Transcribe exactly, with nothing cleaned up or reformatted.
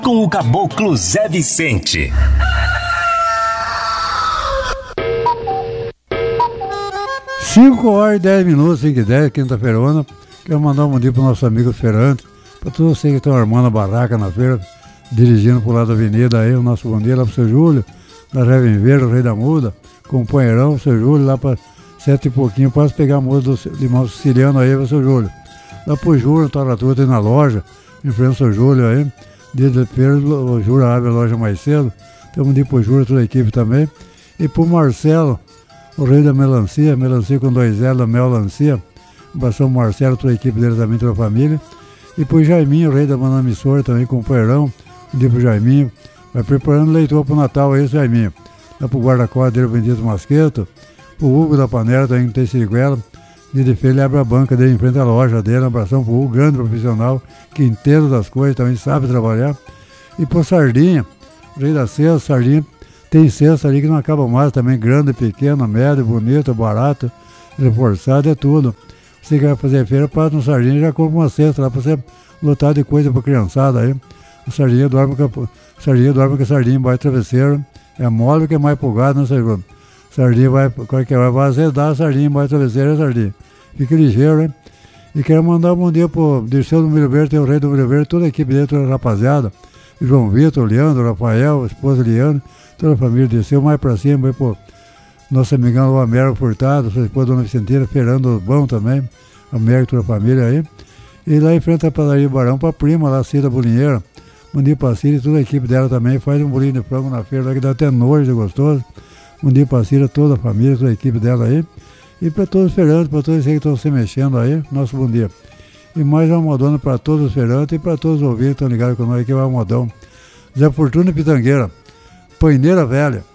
com o Caboclo Zé Vicente. cinco horas e dez minutos, cinco e dez, quinta-feirona. Quero mandar um bom dia para o nosso amigo Ferante, para todos vocês que estão armando a barraca na feira, dirigindo para o lado da avenida aí, o nosso bom dia lá para o seu Júlio, da Revem Verde, o Rei da Muda, companheirão, o seu Júlio, lá para sete e pouquinho, posso pegar a muda do limão siciliano aí, o seu Júlio. Lá para o Júlio, Taratu, tem na loja, em frente ao seu Júlio aí, dia de feira, o Júlio abre a loja mais cedo, tem um bom dia para o Júlio, toda a equipe também, e para o Marcelo, o rei da melancia, melancia com dois L da melancia, abração Marcelo, toda a equipe dele também, toda a família. E pro Jaiminho, o rei da Manamissora também, companheirão, um dia pro Jaiminho, vai preparando leitor pro Natal aí, Jaiminho. Lá pro guarda-costas dele, o Bendito Masqueto, pro Hugo da Panela também, que tem Siriguela, dia de feira ele abre a banca dele em frente à loja dele, um abração pro Hugo, grande profissional, que entende das coisas, também sabe trabalhar. E pro Sardinha, o rei da cesta, Sardinha, tem cesta ali que não acaba mais também, grande, pequena, média, bonita, barata, reforçada, é tudo. Você que vai fazer feira, passa no Sardinha e já compra uma cesta lá para você lotar de coisa para criançada aí. O Sardinha dorme com a Sardinha dorme com a Sardinha embaixo do travesseiro, é mole que é mais empolgado, não sei como. Sardinha vai, qualquer vai, vai azedar a Sardinha embaixo do travesseiro, é Sardinha. Fique ligeiro, hein? E quero mandar um bom dia pro Dirceu do Milho Verde, tem o rei do Milho Verde, toda a equipe dele, toda a rapaziada, João Vitor, Leandro, Rafael, a esposa Leandro, toda a família desceu mais pra cima, vai pro nosso amigão o Américo Furtado, sua esposa Dona Vicentina, Fernando Bom também, Américo, toda a família aí. E lá em frente à padaria Barão, pra prima lá, Cida Bolinheira, bom dia pra Cida e toda a equipe dela também, faz um bolinho de frango na feira lá que dá até nojo de gostoso. Bom dia pra Cida, toda a família, toda a equipe dela aí. E pra todos os feirantes, pra todos vocês que estão se mexendo aí, nosso bom dia. E mais uma modona pra todos os feirantes e pra todos os ouvintes que estão ligados com nós aqui, vai um modão. Zé Fortuna e Pitangueira. Paineira Velha.